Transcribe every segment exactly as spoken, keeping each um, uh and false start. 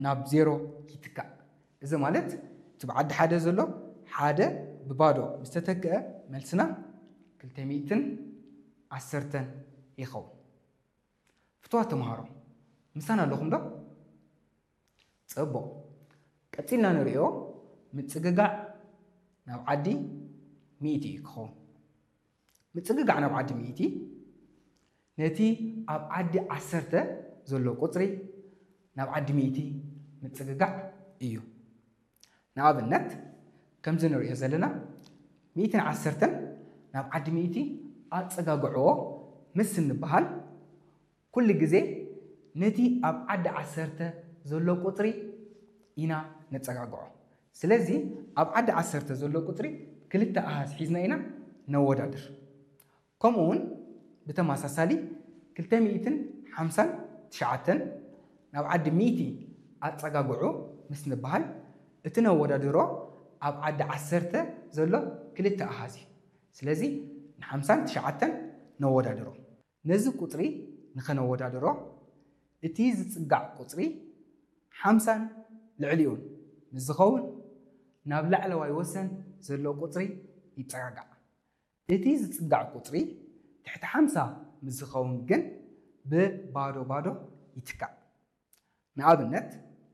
ناب زيرو يتكا إذا مالت تبعد حدا زلو حدا ببادو مستتكأ ملسنا كلتميتن عسرتن يخو فتوات تمهارو مسانا لكم دو صبو قتلنا نريو متصققع ناب عدي ميتي يخو متصققع ناب عدي ميتي نتي أب عدي عسرته زلو قطري ناب عدي ميتي متصققع إيو ناب النت كم زنر يزلنا ميتين عسرتن ناب عدي ميتي أتصققعوه مسن بحال كل جزء نتي أب عدي عسرته زلو قطري إنا نتصققعوه سلازي أب عدي عسرته زلو قطري كلتا أهاز حيزنا إنا نودادر كمون بتماساسالي كلتا ميتين حمسن تشعتن ناب عدي ميتي أتصققعو مسن بحال اتنا ودادرو أب عدي عسرته زلو كلتا أهازي سلازي نحمسن تشعتن نودادرو نزو قطري نخنا ودادرو اتيز تصقع قطري حمسن لعليون نزخون نابلع على يوسن زلو قطري يتصقع اتيز تصقع قطري تحت حمسة مزخون جن ببادو بادو يتكع نعاب النت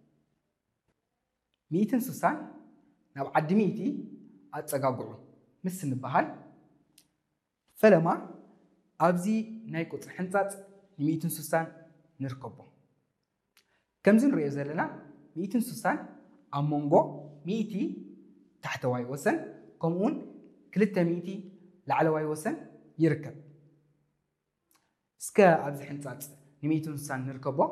ميتن سوسان ناب عد ميتي أتصقعو مسن بحال فلما أبزي ناي قطر حنطات ميتن سوسان نركبه كم زن رئيزة لنا ميتن سوسان أمونغو ميتي تحت واي وسن كمون كلتا ميتي لعلى واي وسن يركب سكا أبزي حنطات ميتن سوسان نركبه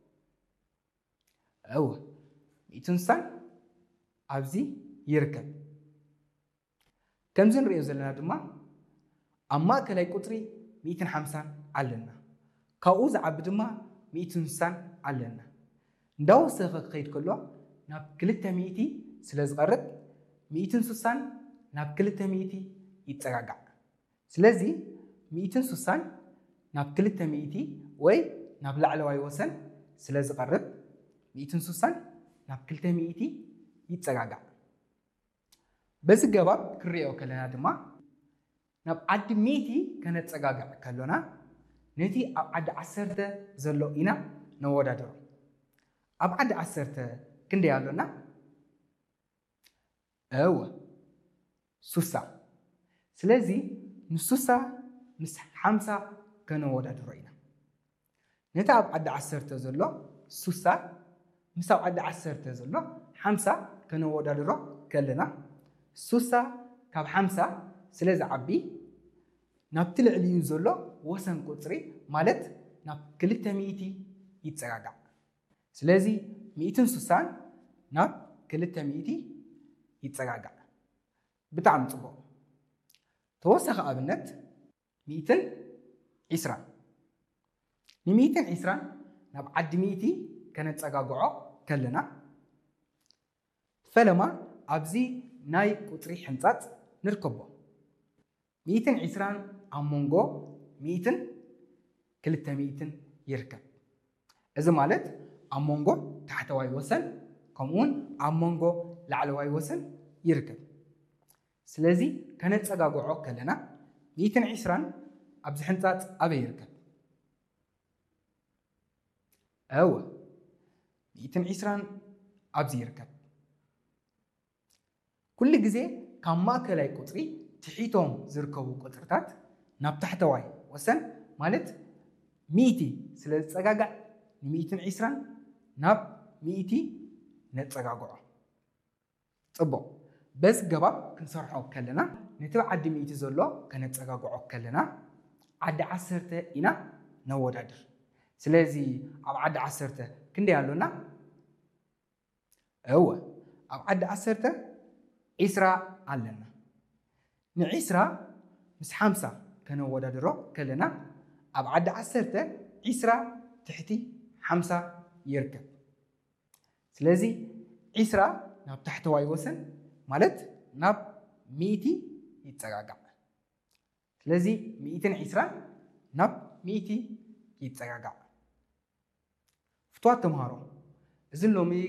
أوه ميتن سوسان أبزي يركب كم زن رئيزة لنا دما أما كلاي قطري ميتن حمسان علنا كاوز عبدما ميتن سان علنا نداو سخ خيد كله ناب كلتا ميتي سلاز قرب ميتن سوسان ناب كلتا ميتي يتسقع سلازي ميتن سوسان ناب كلتا ميتي وي ناب لعلواي وسن سلاز قرب ميتن سوسان ناب كلتا ميتي يتسقع بس جواب كريو كلنا دما ناب عد ميتي كانت تسقع كلنا نتي أب عد عسرته زلو إنا نودادرو أب عد عسرته كندي علونا أو سوسا سلازي نسوسا نس حمسة كنودادرو إنا نتا أب عد عسرته زلو سوسا مسا عد عسرته زلو حمسة كنودادرو كلنا سوسا كاب حمسة سلازي عبي نابتل عليو زلو وسن قطري مالت ناب كلتا ميتي يتسقع سلازي ميتن سوسان ناب كلتا ميتي يتسقع بتعم صبو توسخ أبنت ميتن عسران نميتن عسران ناب عد ميتي كانت تسقعو كلنا فلما أبزي ناي قطري حنطات نركبو ميتن عسران أمونغو ميتن كلتا ميتن يركب إذا مالت أمونغو تحت واي وسن كمون أمونغو لعلى واي وسن يركب سلازي كانت تسقاقعو كلنا ميتن عسران أبزي حنطات أبي يركب أو ميتن عسران أبزي يركب كل جزء كان ما كلاي قطري تحيتهم زركبوا قطرتات ناب تحت واي وسن مالت ميتي سلاز تسقاقع ميتن عسران ناب ميتي نتسقاقعو صبو بس قباب كنصرحو كلنا نتبع عد ميتي زلو كنتسقاقعو كلنا عد عسرته إنا نودادر سلازي أب عد عسرته كندي علونا أو أب عد عسرته عسرا علنا نعسرا مس حمسة كانوا ودادرو كلنا أب عد عسرته عسرا تحتي حمسة يركب سلازي عسرا ناب تحت واي وسن مالت ناب ميتي يتسقاقع سلازي ميتين عسرا ناب ميتي يتسقاقع فتوات تمهارو إذن لومي